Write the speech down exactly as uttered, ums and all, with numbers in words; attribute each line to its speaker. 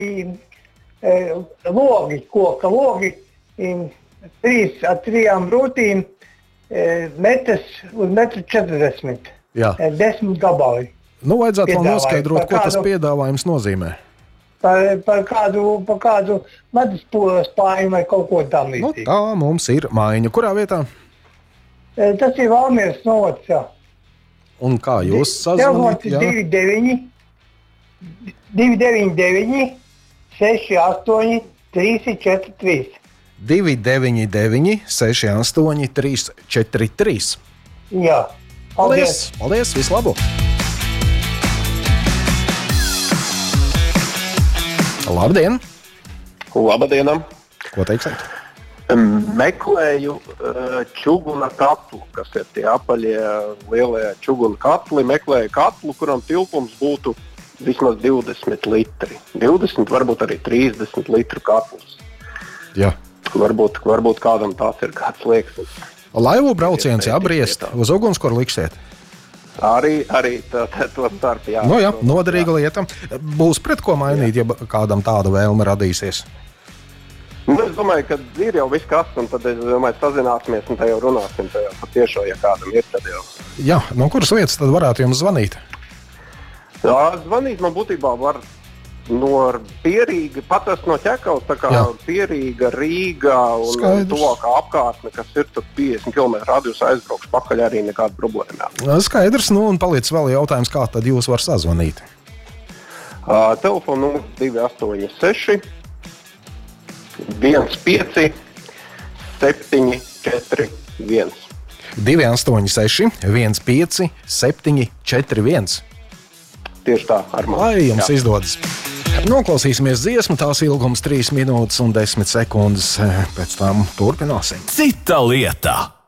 Speaker 1: logi, koka logi, trīs ar trijām rūtīm, metrs uz metru četrdesmit.
Speaker 2: Jā.
Speaker 1: Desmit gabali.
Speaker 2: Nu, vajadzētu vēl noskaidrot, ko tas piedāvājums nozīmē.
Speaker 1: Par, par kādu, par kādu medus spāņu vai kaut ko tam līdzīgi.
Speaker 2: Nu, tā mums ir maiņa. Kurā vietā?
Speaker 1: Tas ir Valmieras novads, jā.
Speaker 2: Un kā jūs sazvanīt?
Speaker 1: divi deviņi, divi deviņi deviņi, seši astoņi, trīs četri trīs.
Speaker 2: divi deviņi deviņi, seši astoņi, trīs četri trīs.
Speaker 1: Jā.
Speaker 2: Paldies! Paldies! Vislabāk! Labdien!
Speaker 3: Labdien!
Speaker 2: Ko teiksiet?
Speaker 3: Meklēju uh, čuguna katlu, kas ir tie apaļie lielie čuguna katli. Meklēju katlu, kuram tilpums būtu vismaz divdesmit litri. divdesmit, varbūt arī trīsdesmit litru katls.
Speaker 2: Jā.
Speaker 3: Varbūt, varbūt kādam tāds ir kāds liekas.
Speaker 2: Laivu brauciens, jā, Briest, uz ugunskura liksiet?
Speaker 3: Arī, arī tā, tā, to starp, jā.
Speaker 2: Nu jā, noderīga lieta. Būs pret ko mainīt, jā. Ja kādam tāda vēlme radīsies?
Speaker 3: Nu, es domāju, ka ir jau viss kas, un tad es domāju, sazināsimies un te jau runāsim te jau patiešo, ja kādam ir tad jau.
Speaker 2: Jā, no kuras vietas tad varētu jums zvanīt?
Speaker 3: Jā, zvanīt man būtībā var no Pierīga, pat es no Ķekavas, tā kā jā. Pierīga, Rīga un tuvākā apkārtne, kas ir tur piecdesmit kilometru radius aizbraukšu pakaļ arī nekāda problēma.
Speaker 2: Skaidrs, nu un paliec vēl jautājums, kā tad jūs var sazvanīt?
Speaker 3: Uh, telefonu numurs divi astoņi seši, viens pieci, septiņi četri viens.
Speaker 2: divi astoņi seši, viens pieci, septiņi četri viens.
Speaker 3: Tieši tā, ar mani.
Speaker 2: Lai jums jā. Izdodas. Noklausīsimies dziesmu, tās ilgums trīs minūtes un desmit sekundes. Pēc tam turpināsim.
Speaker 4: Cita lieta.